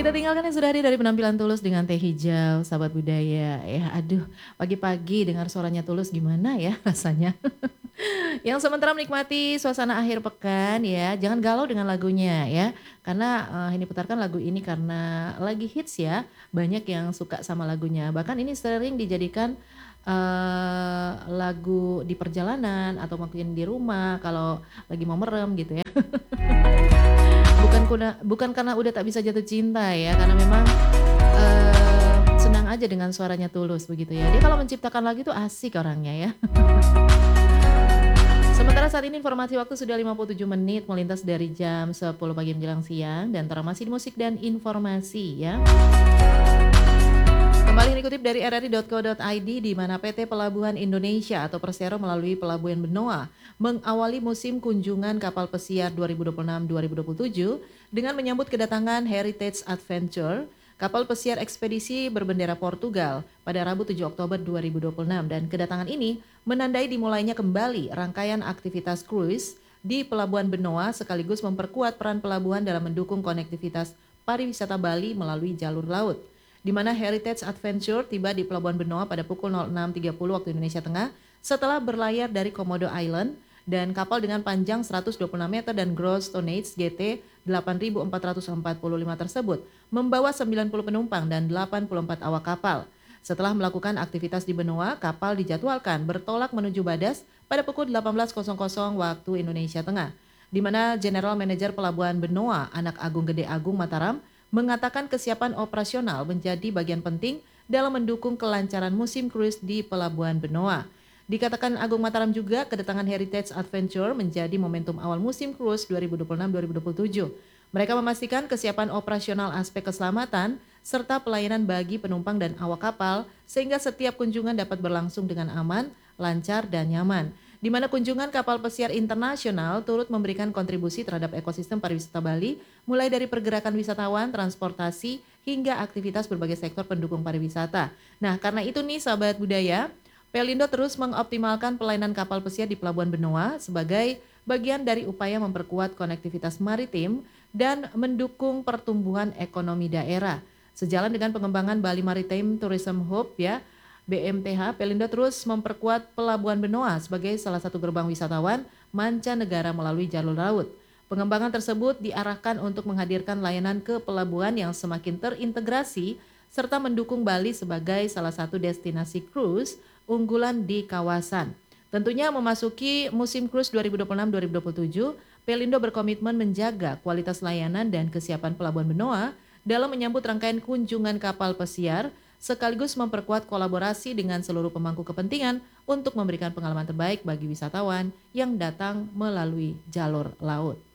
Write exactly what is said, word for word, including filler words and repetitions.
Kita tinggalkan yang sudah hadir dari penampilan Tulus dengan teh hijau, sahabat budaya. Ya aduh, pagi-pagi dengar suaranya Tulus gimana ya rasanya. Yang sementara menikmati suasana akhir pekan ya, jangan galau dengan lagunya ya. Karena, eee, ini putarkan lagu ini karena lagi hits ya, banyak yang suka sama lagunya. Bahkan ini sering dijadikan, eee, lagu di perjalanan atau mungkin di rumah kalau lagi mau merem gitu ya. Bukan kuna bukan karena udah tak bisa jatuh cinta ya, karena memang, eee, senang aja dengan suaranya Tulus begitu ya. Dia kalau menciptakan lagu itu asik orangnya ya. Sementara saat ini informasi waktu sudah lima puluh tujuh menit melintas dari jam sepuluh pagi menjelang siang dan Tora masih di musik dan informasi ya. Kembali dikutip dari r r i titik co titik i d di mana P T Pelabuhan Indonesia atau Persero melalui Pelabuhan Benoa mengawali musim kunjungan kapal pesiar dua ribu dua puluh enam dua ribu dua puluh tujuh dengan menyambut kedatangan Heritage Adventure, kapal pesiar ekspedisi berbendera Portugal pada Rabu tujuh Oktober dua ribu dua puluh enam dan kedatangan ini menandai dimulainya kembali rangkaian aktivitas cruise di Pelabuhan Benoa sekaligus memperkuat peran pelabuhan dalam mendukung konektivitas pariwisata Bali melalui jalur laut, di mana Heritage Adventure tiba di Pelabuhan Benoa pada pukul nol enam tiga puluh waktu Indonesia Tengah setelah berlayar dari Komodo Island dan kapal dengan panjang seratus dua puluh enam meter dan gross tonnage G T delapan ribu empat ratus empat puluh lima tersebut membawa sembilan puluh penumpang dan delapan puluh empat awak kapal. Setelah melakukan aktivitas di Benoa, kapal dijadwalkan bertolak menuju Badas pada pukul delapan belas waktu Indonesia Tengah, di mana General Manager Pelabuhan Benoa, Anak Agung Gede Agung Mataram, mengatakan kesiapan operasional menjadi bagian penting dalam mendukung kelancaran musim cruise di Pelabuhan Benoa. Dikatakan Agung Mataram juga kedatangan Heritage Adventure menjadi momentum awal musim cruise dua ribu dua puluh enam dua ribu dua puluh tujuh. Mereka memastikan kesiapan operasional aspek keselamatan serta pelayanan bagi penumpang dan awak kapal sehingga setiap kunjungan dapat berlangsung dengan aman, lancar, dan nyaman. Di mana kunjungan kapal pesiar internasional turut memberikan kontribusi terhadap ekosistem pariwisata Bali, mulai dari pergerakan wisatawan, transportasi, hingga aktivitas berbagai sektor pendukung pariwisata. Nah, karena itu nih sahabat budaya, Pelindo terus mengoptimalkan pelayanan kapal pesiar di Pelabuhan Benoa sebagai bagian dari upaya memperkuat konektivitas maritim dan mendukung pertumbuhan ekonomi daerah. Sejalan dengan pengembangan Bali Maritime Tourism Hub ya, B M T H, Pelindo terus memperkuat Pelabuhan Benoa sebagai salah satu gerbang wisatawan mancanegara melalui jalur laut. Pengembangan tersebut diarahkan untuk menghadirkan layanan ke pelabuhan yang semakin terintegrasi serta mendukung Bali sebagai salah satu destinasi cruise unggulan di kawasan. Tentunya memasuki musim cruise dua ribu dua puluh enam dua ribu dua puluh tujuh, Pelindo berkomitmen menjaga kualitas layanan dan kesiapan Pelabuhan Benoa dalam menyambut rangkaian kunjungan kapal pesiar sekaligus memperkuat kolaborasi dengan seluruh pemangku kepentingan untuk memberikan pengalaman terbaik bagi wisatawan yang datang melalui jalur laut.